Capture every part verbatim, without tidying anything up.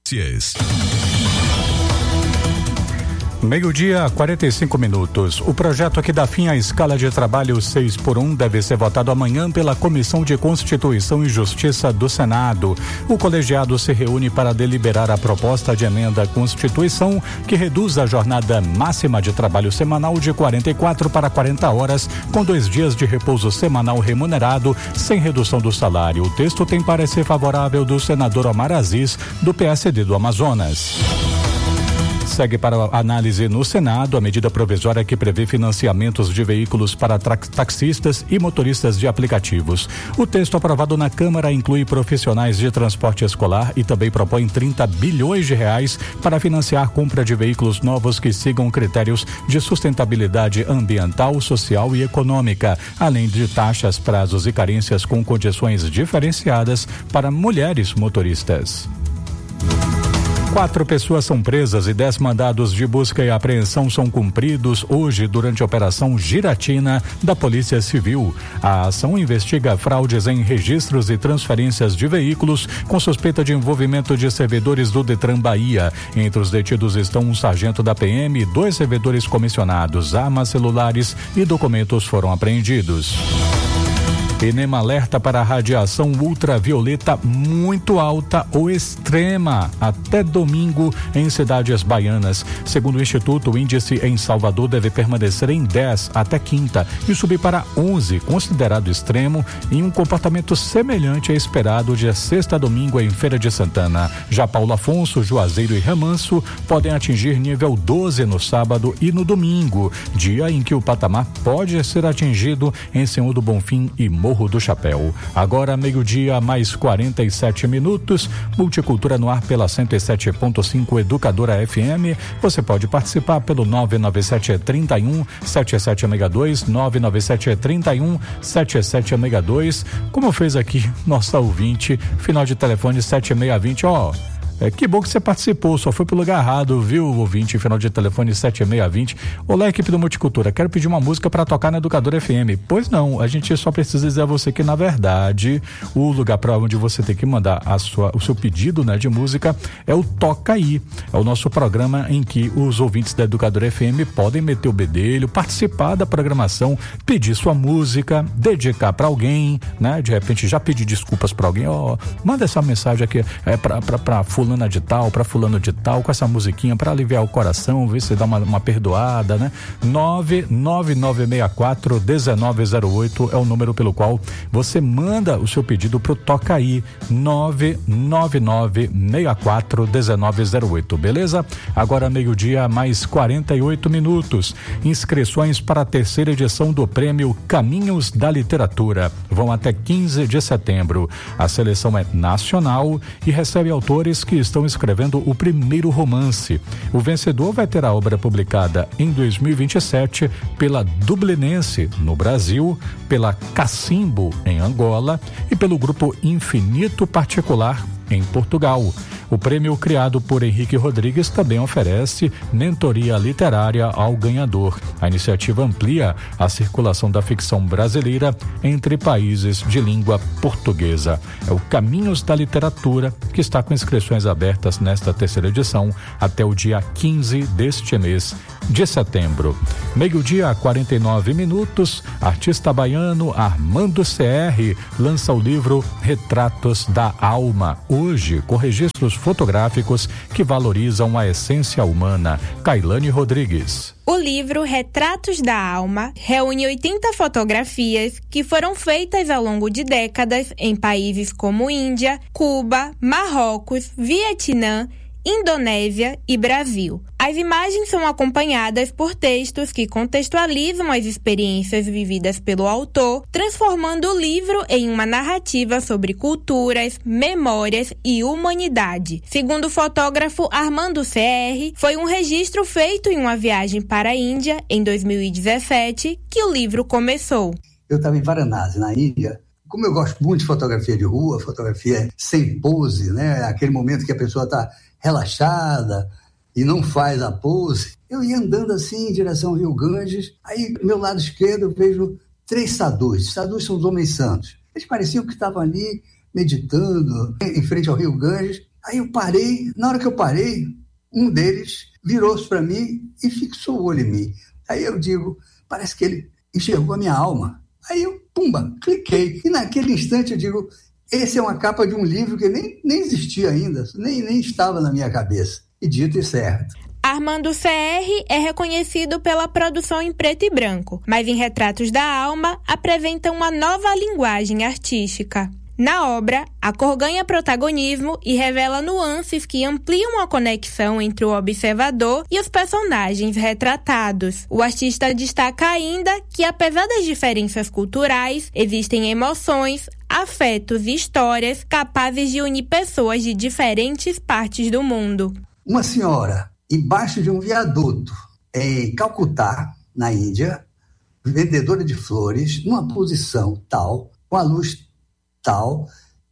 Meio-dia, quarenta e cinco minutos. O projeto que dá fim à escala de trabalho seis por um deve ser votado amanhã pela Comissão de Constituição e Justiça do Senado. O colegiado se reúne para deliberar a proposta de emenda à Constituição que reduz a jornada máxima de trabalho semanal de quarenta e quatro para quarenta horas, com dois dias de repouso semanal remunerado, sem redução do salário. O texto tem parecer favorável do senador Omar Aziz, do P S D do Amazonas. Segue para análise no Senado a medida provisória que prevê financiamentos de veículos para taxistas e motoristas de aplicativos. O texto aprovado na Câmara inclui profissionais de transporte escolar e também propõe trinta bilhões de reais para financiar a compra de veículos novos que sigam critérios de sustentabilidade ambiental, social e econômica, além de taxas, prazos e carências com condições diferenciadas para mulheres motoristas. Quatro pessoas são presas e dez mandados de busca e apreensão são cumpridos hoje durante a Operação Giratina da Polícia Civil. A ação investiga fraudes em registros e transferências de veículos com suspeita de envolvimento de servidores do Detran Bahia. Entre os detidos estão um sargento da P M, dois servidores comissionados, armas, celulares e documentos foram apreendidos. INEMA alerta para a radiação ultravioleta muito alta ou extrema até domingo em cidades baianas. Segundo o Instituto, o índice em Salvador deve permanecer em dez até quinta e subir para onze, considerado extremo, em um comportamento semelhante a esperado de sexta a domingo em Feira de Santana. Já Paulo Afonso, Juazeiro e Remanso podem atingir nível doze no sábado e no domingo, dia em que o patamar pode ser atingido em Senhor do Bonfim e Morro do Chapéu. Agora, meio-dia, mais quarenta e sete minutos. Multicultura no ar pela cento e sete ponto cinco Educadora F M. Você pode participar pelo nove nove sete, três um, sete sete seis dois, nove nove sete, três um, sete sete seis dois. Como fez aqui nossa ouvinte, final de telefone sete seis dois zero. Ó. É, que bom que você participou, só foi pro lugar errado, viu, ouvinte, final de telefone sete seis dois zero. Olá, equipe do Multicultura, quero pedir uma música para tocar na Educadora F M. Pois não, a gente só precisa dizer a você que, na verdade, o lugar para onde você tem que mandar a sua, o seu pedido, né, de música é o Toca Aí. É o nosso programa em que os ouvintes da Educadora F M podem meter o bedelho, participar da programação, pedir sua música, dedicar para alguém, né, de repente já pedir desculpas para alguém, ó, manda essa mensagem aqui, é para para fulana de tal, para fulano de tal, com essa musiquinha para aliviar o coração, ver se dá uma, uma perdoada, né? nove nove nove seis quatro um nove zero oito é o número pelo qual você manda o seu pedido pro Toca Aí, nove nove nove seis quatro um nove zero oito, beleza? Agora meio-dia, mais quarenta e oito minutos. Inscrições para a terceira edição do Prêmio Caminhos da Literatura vão até quinze de setembro. A seleção é nacional e recebe autores que estão escrevendo o primeiro romance. O vencedor vai ter a obra publicada em dois mil e vinte e sete pela Dublinense, no Brasil, pela Cacimbo, em Angola, e pelo grupo Infinito Particular, em Portugal. O prêmio, criado por Henrique Rodrigues, também oferece mentoria literária ao ganhador. A iniciativa amplia a circulação da ficção brasileira entre países de língua portuguesa. É o Caminhos da Literatura, que está com inscrições abertas nesta terceira edição até o dia quinze deste mês de setembro. Meio-dia, quarenta e nove minutos. Artista baiano Armando C R lança o livro Retratos da Alma, hoje com registros fotográficos que valorizam a essência humana. Kailane Rodrigues. O livro Retratos da Alma reúne oitenta fotografias que foram feitas ao longo de décadas em países como Índia, Cuba, Marrocos, Vietnã, Indonésia e Brasil. As imagens são acompanhadas por textos que contextualizam as experiências vividas pelo autor, transformando o livro em uma narrativa sobre culturas, memórias e humanidade. Segundo o fotógrafo Armando C R, foi um registro feito em uma viagem para a Índia em dois mil e dezessete que o livro começou. Eu estava em Varanasi, na Índia. Como eu gosto muito de fotografia de rua, fotografia sem pose, né? Aquele momento que a pessoa está relaxada e não faz a pose. Eu ia andando assim em direção ao Rio Ganges, aí do meu lado esquerdo eu vejo três sadhus. Sadhus são os homens santos. Eles pareciam que estavam ali meditando em frente ao Rio Ganges. Aí eu parei, na hora que eu parei, um deles virou-se para mim e fixou o olho em mim. Aí eu digo, parece que ele enxergou a minha alma. Aí eu, pumba, cliquei. E naquele instante eu digo, esse é uma capa de um livro que nem, nem existia ainda, nem, nem estava na minha cabeça. E dito e certo. Armando C R é reconhecido pela produção em preto e branco, mas em Retratos da Alma apresenta uma nova linguagem artística. Na obra, a cor ganha protagonismo e revela nuances que ampliam a conexão entre o observador e os personagens retratados. O artista destaca ainda que, apesar das diferenças culturais, existem emoções, afetos e histórias capazes de unir pessoas de diferentes partes do mundo. Uma senhora, embaixo de um viaduto em Calcutá, na Índia, vendedora de flores, numa posição tal, com a luz tal,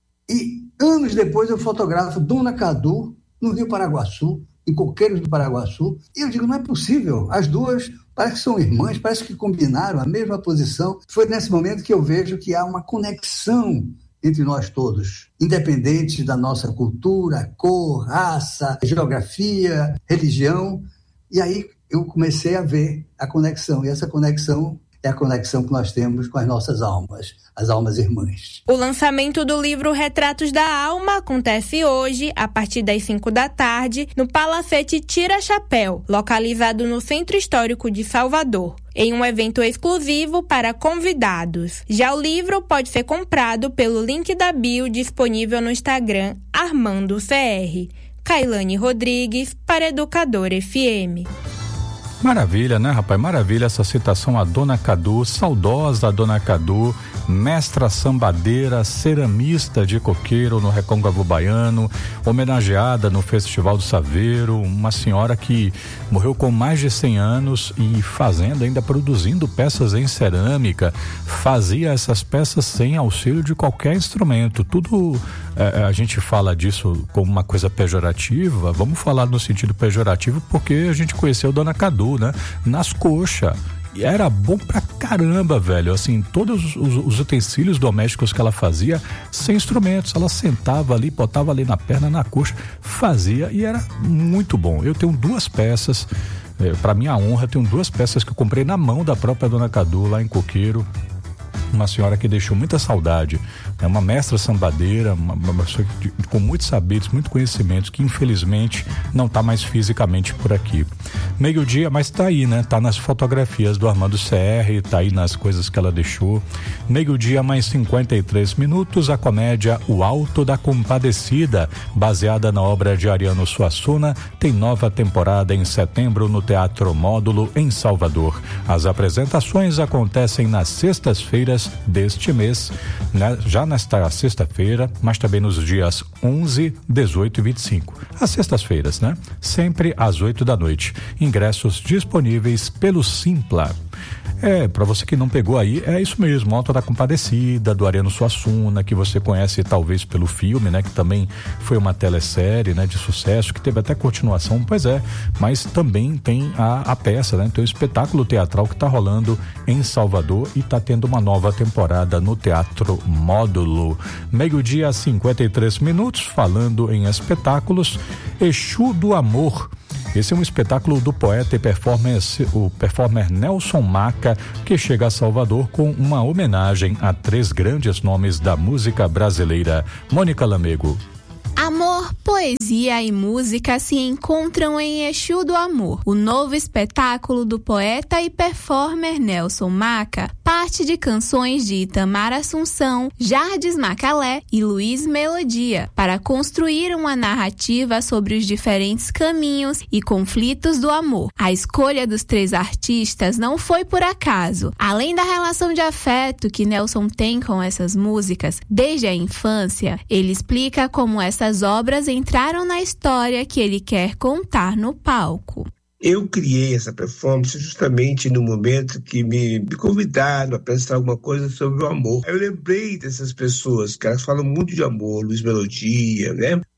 e anos depois eu fotografo Dona Cadu no Rio Paraguaçu, em Coqueiros do Paraguaçu, e eu digo, não é possível, as duas parece que são irmãs, parece que combinaram a mesma posição. Foi nesse momento que eu vejo que há uma conexão entre nós todos, independente da nossa cultura, cor, raça, geografia, religião, e aí eu comecei a ver a conexão, e essa conexão é a conexão que nós temos com as nossas almas, as almas irmãs. O lançamento do livro Retratos da Alma acontece hoje, a partir das cinco da tarde, no Palacete Tira Chapéu, localizado no Centro Histórico de Salvador, em um evento exclusivo para convidados. Já o livro pode ser comprado pelo link da bio disponível no Instagram Armando C R. Kailane Rodrigues, para Educador F M. Maravilha, né, rapaz? Maravilha essa citação à Dona Cadu, saudosa Dona Cadu, mestra sambadeira, ceramista de coqueiro no Recôncavo Baiano, homenageada no Festival do Saveiro, uma senhora que morreu com mais de cem anos e fazendo, ainda produzindo peças em cerâmica, fazia essas peças sem auxílio de qualquer instrumento. Tudo, é, a gente fala disso como uma coisa pejorativa, vamos falar no sentido pejorativo porque a gente conheceu Dona Cadu, né? Nas coxas. E era bom pra caramba, velho, assim, todos os, os utensílios domésticos que ela fazia sem instrumentos, ela sentava ali, botava ali na perna, na coxa, fazia e era muito bom. Eu tenho duas peças, é, pra minha honra, tenho duas peças que eu comprei na mão da própria Dona Cadu lá em Coqueiro, uma senhora que deixou muita saudade, é uma mestra sambadeira, uma, uma pessoa de, com muitos saberes, muitos conhecimentos, que infelizmente não está mais fisicamente por aqui. Meio-dia, mas tá aí, né? Tá nas fotografias do Armando C R, tá aí nas coisas que ela deixou. Meio-dia, mais cinquenta e três minutos, a comédia O Alto da Compadecida, baseada na obra de Ariano Suassuna, tem nova temporada em setembro no Teatro Módulo, em Salvador. As apresentações acontecem nas sextas-feiras deste mês, né? Já nesta sexta-feira, mas também nos dias onze, dezoito e vinte e cinco. Às sextas-feiras, né? Sempre às oito da noite. Ingressos disponíveis pelo Simpla. É, pra você que não pegou aí, é isso mesmo, Alto da Compadecida, do Ariano Suassuna, que você conhece talvez pelo filme, né? Que também foi uma telesérie, né? De sucesso, que teve até continuação, pois é, mas também tem a, a peça, né? Tem o espetáculo teatral que tá rolando em Salvador e tá tendo uma nova temporada no Teatro Módulo. Meio-dia, cinquenta e três minutos, falando em espetáculos, Exu do Amor. Esse é um espetáculo do poeta e performer, o performer Nelson Maca, que chega a Salvador com uma homenagem a três grandes nomes da música brasileira. Mônica Lamego. Amor, poesia e música se encontram em Exu do Amor. O novo espetáculo do poeta e performer Nelson Maca parte de canções de Itamar Assunção, Jardes Macalé e Luiz Melodia, para construir uma narrativa sobre os diferentes caminhos e conflitos do amor. A escolha dos três artistas não foi por acaso. Além da relação de afeto que Nelson tem com essas músicas desde a infância, ele explica como essas obras entraram na história que ele quer contar no palco. Eu criei essa performance justamente no momento que me, me convidaram a pensar alguma coisa sobre o amor. Eu lembrei dessas pessoas, que elas falam muito de amor, Luiz Melodia, né?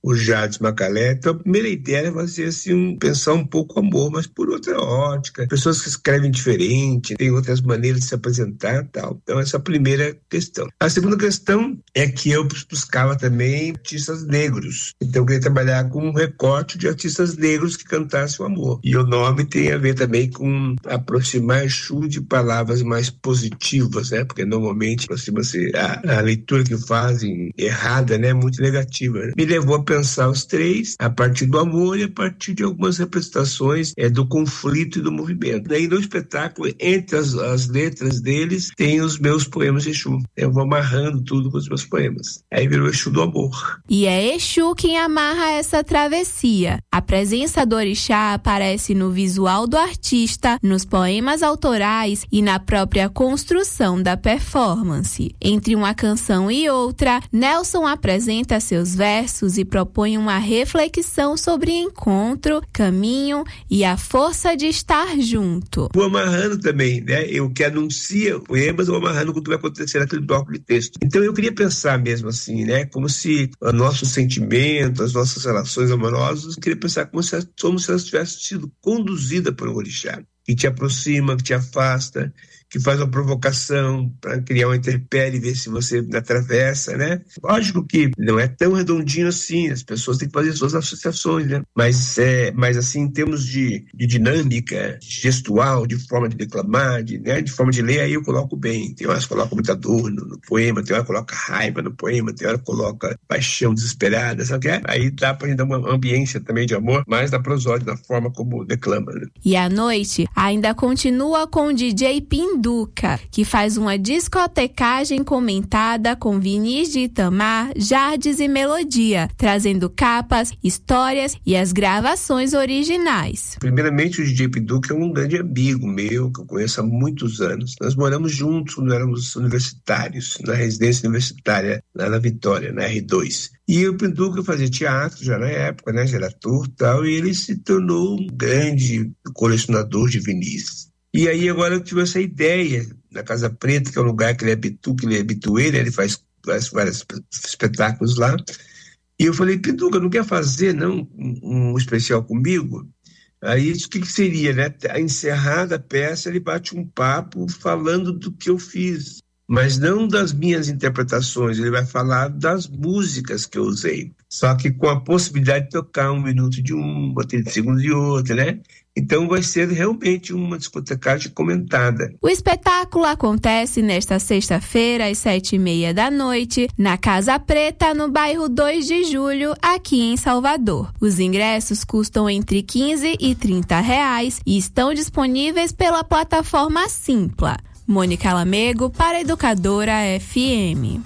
o Jades Macalé. Então a primeira ideia é fazer assim, um, pensar um pouco o amor, mas por outra ótica. Pessoas que escrevem diferente, têm outras maneiras de se apresentar e tal. Então essa é a primeira questão. A segunda questão é que eu buscava também artistas negros. Então eu queria trabalhar com um recorte de artistas negros que cantassem o amor. E o nome tem a ver também com aproximar Exu de palavras mais positivas, né? Porque normalmente aproxima-se a, a leitura que fazem errada, né? Muito negativa. Né? Me levou a pensar os três a partir do amor e a partir de algumas representações é, do conflito e do movimento. Daí no espetáculo, entre as, as letras deles, tem os meus poemas de Exu. Eu vou amarrando tudo com os meus poemas. Aí virou Exu do amor. E é Exu quem amarra essa travessia. A presença do orixá aparece no visual do artista, nos poemas autorais e na própria construção da performance. Entre uma canção e outra, Nelson apresenta seus versos e propõe uma reflexão sobre encontro, caminho e a força de estar junto. Vou amarrando também, né? Eu que anuncia poemas, vou amarrando com o que vai acontecer naquele bloco de texto. Então eu queria pensar mesmo assim, né? Como se o nosso sentimento, as nossas relações amorosas, eu queria pensar como se, como se elas tivessem sido conduzidas por um orixá, que te aproxima, que te afasta, que faz uma provocação para criar uma intempérie e ver se você atravessa, né? Lógico que não é tão redondinho assim, as pessoas têm que fazer suas associações, né? Mas, é, mas assim, em termos de, de dinâmica, gestual, de forma de declamar, de, né, de forma de ler, aí eu coloco bem. Tem horas que coloco muita dor no, no poema, tem horas que coloca raiva no poema, tem horas que coloca paixão desesperada, sabe o que é? Aí dá pra gente dar uma ambiência também de amor, mas na prosódia, na forma como declama, né? E à noite, ainda continua com o D J Pinduca, que faz uma discotecagem comentada com Vinícius de Itamar, Jardes e Melodia, trazendo capas, histórias e as gravações originais. Primeiramente, o D J Pinduca é um grande amigo meu, que eu conheço há muitos anos. Nós moramos juntos quando éramos universitários, na residência universitária, lá na Vitória, na R dois. E o Pinduca fazia teatro já na época, né, já era ator e tal, e ele se tornou um grande colecionador de vinis. E aí agora eu tive essa ideia, na Casa Preta, que é um lugar que ele é bitu, que ele é bitueiro, ele faz, faz vários espetáculos lá. E eu falei, Pinduca, não quer fazer, não, um, um especial comigo? Aí, o que, que seria, né? Encerrada a peça, ele bate um papo falando do que eu fiz, mas não das minhas interpretações, ele vai falar das músicas que eu usei. Só que com a possibilidade de tocar um minuto de uma, trinta segundos de outra, né? Então vai ser realmente uma discotecagem comentada. O espetáculo acontece nesta sexta-feira, às sete e meia da noite, na Casa Preta, no bairro dois de julho, aqui em Salvador. Os ingressos custam entre quinze e trinta reais e estão disponíveis pela plataforma Simpla. Mônica Lamego para Educadora F M.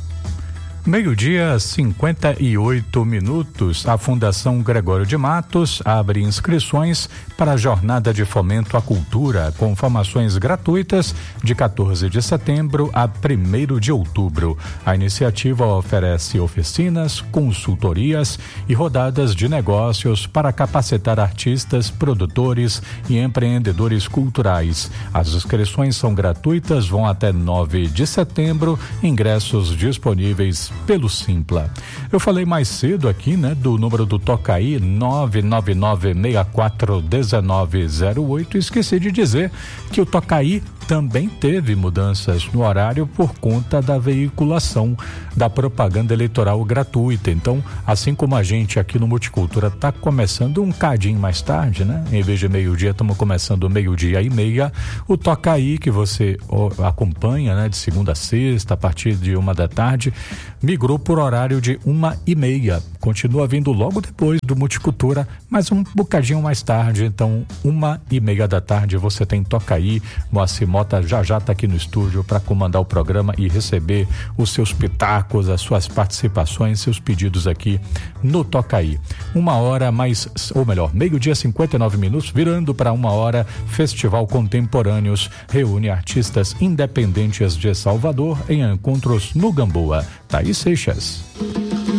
Meio-dia, cinquenta e oito minutos. A Fundação Gregório de Matos abre inscrições para a Jornada de Fomento à Cultura, com formações gratuitas de quatorze de setembro a primeiro de outubro. A iniciativa oferece oficinas, consultorias e rodadas de negócios para capacitar artistas, produtores e empreendedores culturais. As inscrições são gratuitas, vão até nove de setembro, ingressos disponíveis pelo Simpla. Eu falei mais cedo aqui, né, do número do Tocaí nove nove nove seis quatro um nove zero oito. Esqueci de dizer que o Tocaí também teve mudanças no horário por conta da veiculação da propaganda eleitoral gratuita. Então, assim como a gente aqui no Multicultura está começando um cadinho mais tarde, né? Em vez de meio-dia, estamos começando meio-dia e meia. O Tocaí, que você acompanha, né, de segunda a sexta, a partir de uma da tarde, migrou por horário de uma e meia. Continua vindo logo depois do Multicultura, mas um bocadinho mais tarde. Então, uma e meia da tarde, você tem Tocaí. Moacir Mota já já está aqui no estúdio para comandar o programa e receber os seus pitacos, as suas participações, seus pedidos aqui no Tocaí. Uma hora mais, ou melhor, meio-dia, cinquenta e nove minutos, virando para uma hora, Festival Contemporâneos reúne artistas independentes de Salvador em encontros no Gamboa. Thaís Seixas.